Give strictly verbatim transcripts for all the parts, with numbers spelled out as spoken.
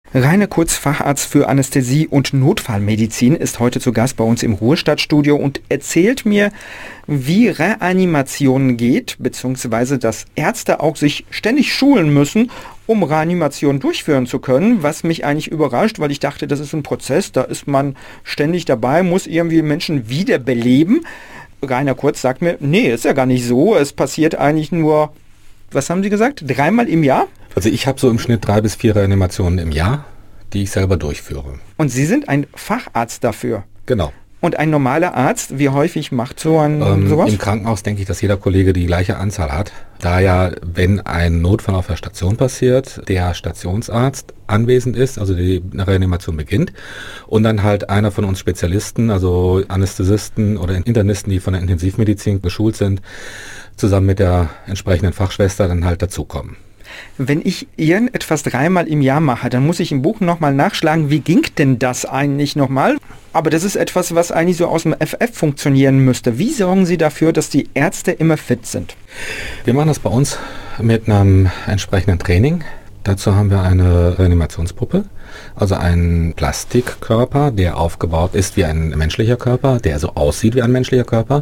Rainer Kurz, Facharzt für Anästhesie und Notfallmedizin, ist heute zu Gast bei uns im Ruhestadtstudio und erzählt mir, wie Reanimation geht, beziehungsweise dass Ärzte auch sich ständig schulen müssen, um Reanimation durchführen zu können, was mich eigentlich überrascht, weil ich dachte, das ist ein Prozess, da ist man ständig dabei, muss irgendwie Menschen wiederbeleben. Rainer Kurz sagt mir, nee, ist ja gar nicht so, es passiert eigentlich nur, was haben Sie gesagt, dreimal im Jahr? Also ich habe so im Schnitt drei bis vier Reanimationen im Jahr, die ich selber durchführe. Und Sie sind ein Facharzt dafür? Genau. Und ein normaler Arzt, wie häufig macht so ein ähm, sowas? Im Krankenhaus denke ich, dass jeder Kollege die gleiche Anzahl hat. Da ja, wenn ein Notfall auf der Station passiert, der Stationsarzt anwesend ist, also die Reanimation beginnt, und dann halt einer von uns Spezialisten, also Anästhesisten oder Internisten, die von der Intensivmedizin geschult sind, zusammen mit der entsprechenden Fachschwester dann halt dazukommen. Wenn ich irgendetwas dreimal im Jahr mache, dann muss ich im Buch nochmal nachschlagen, wie ging denn das eigentlich nochmal? Aber das ist etwas, was eigentlich so aus dem F F funktionieren müsste. Wie sorgen Sie dafür, dass die Ärzte immer fit sind? Wir machen das bei uns mit einem entsprechenden Training. Dazu haben wir eine Reanimationspuppe, also einen Plastikkörper, der aufgebaut ist wie ein menschlicher Körper, der so aussieht wie ein menschlicher Körper.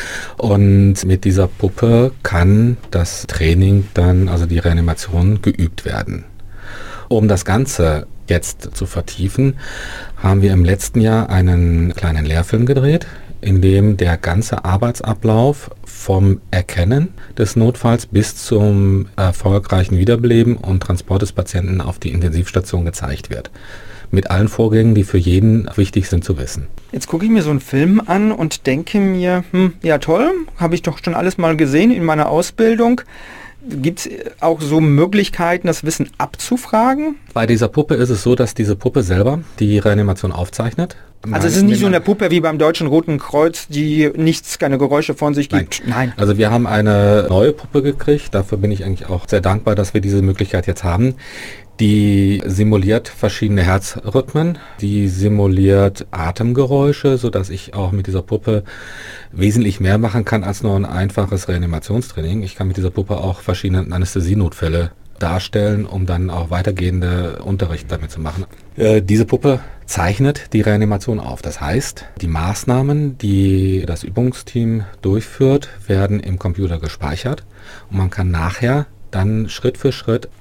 Und mit dieser Puppe kann das Training dann, also die Reanimation, geübt werden. Um das Ganze jetzt zu vertiefen, haben wir im letzten Jahr einen kleinen Lehrfilm gedreht, in dem der ganze Arbeitsablauf vom Erkennen des Notfalls bis zum erfolgreichen Wiederbeleben und Transport des Patienten auf die Intensivstation gezeigt wird. Mit allen Vorgängen, die für jeden wichtig sind zu wissen. Jetzt gucke ich mir so einen Film an und denke mir, hm, ja toll, habe ich doch schon alles mal gesehen in meiner Ausbildung. Gibt es auch so Möglichkeiten, das Wissen abzufragen? Bei dieser Puppe ist es so, dass diese Puppe selber die Reanimation aufzeichnet. Also es ist nicht so eine Puppe wie beim Deutschen Roten Kreuz, die nichts, keine Geräusche von sich gibt. Nein. Nein. Also wir haben eine neue Puppe gekriegt. Dafür bin ich eigentlich auch sehr dankbar, dass wir diese Möglichkeit jetzt haben. Die simuliert verschiedene Herzrhythmen, die simuliert Atemgeräusche, sodass ich auch mit dieser Puppe wesentlich mehr machen kann als nur ein einfaches Reanimationstraining. Ich kann mit dieser Puppe auch verschiedene Anästhesienotfälle darstellen, um dann auch weitergehende Unterricht damit zu machen. Äh, diese Puppe zeichnet die Reanimation auf. Das heißt, die Maßnahmen, die das Übungsteam durchführt, werden im Computer gespeichert und man kann nachher dann Schritt für Schritt